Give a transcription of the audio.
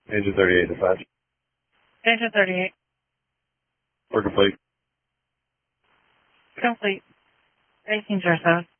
Engine 38 dispatch. Engine 38. We're complete. Complete. 1807.